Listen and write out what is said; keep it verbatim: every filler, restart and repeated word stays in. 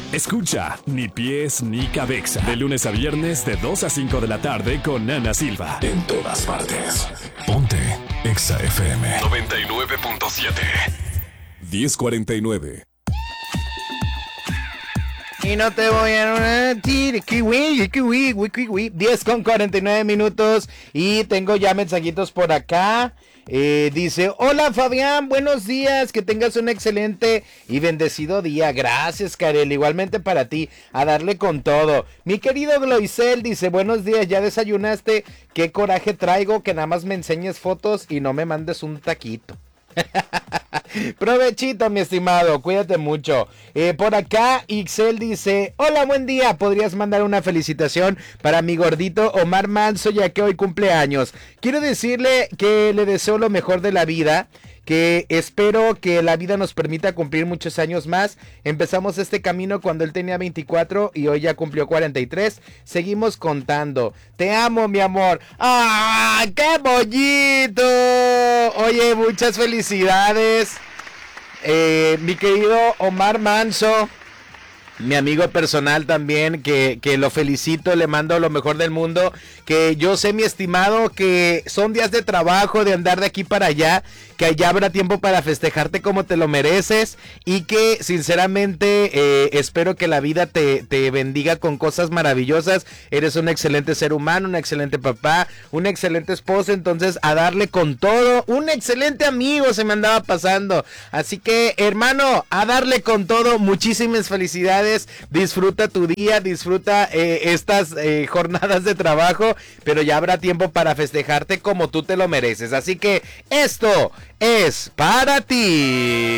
Escucha Ni Pies Ni Cabeza. De lunes a viernes de dos a cinco de la tarde con Ana Silva. En todas partes. Ponte Exa F M noventa y nueve punto siete. diez cuarenta y nueve. Y no te voy a decir kiwi, kiwi, kiwi. diez con cuarenta y nueve minutos. Y tengo ya mensajitos por acá. Eh, dice, hola Fabián, buenos días, que tengas un excelente y bendecido día. Gracias, Karel, igualmente para ti, a darle con todo. Mi querido Gloisel dice, buenos días, ¿ya desayunaste? Qué coraje traigo que nada más me enseñes fotos y no me mandes un taquito. Provechito, mi estimado, cuídate mucho. eh, Por acá Ixel dice, hola, buen día, ¿podrías mandar una felicitación para mi gordito Omar Manso, ya que hoy cumple años? Quiero decirle que le deseo lo mejor de la vida, que espero que la vida nos permita cumplir muchos años más. Empezamos este camino cuando él tenía veinticuatro y hoy ya cumplió cuarenta y tres. Seguimos contando. Te amo, mi amor. ¡Ah, qué bollito! Oye, muchas felicidades. Eh, mi querido Omar Manso, mi amigo personal también, que, que lo felicito, le mando lo mejor del mundo. Que yo sé, mi estimado, que son días de trabajo, de andar de aquí para allá, que allá habrá tiempo para festejarte como te lo mereces, y que sinceramente eh, espero que la vida te, te bendiga con cosas maravillosas. Eres un excelente ser humano, un excelente papá, un excelente esposo, entonces a darle con todo. Un excelente amigo se me andaba pasando, así que hermano, a darle con todo. Muchísimas felicidades, disfruta tu día, disfruta eh, estas eh, jornadas de trabajo, pero ya habrá tiempo para festejarte como tú te lo mereces, así que esto es para ti.